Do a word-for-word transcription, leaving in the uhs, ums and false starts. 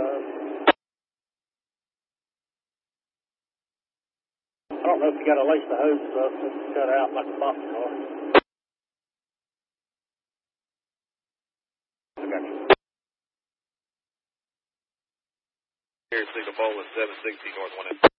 I don't know if you got to lace the hose up and cut out like a box car. I got you. Here, Signal Poland seven sixty North one.